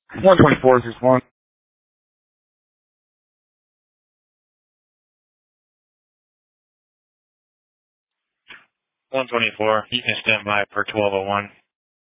124 is 1. 124, you can stand by for 1201.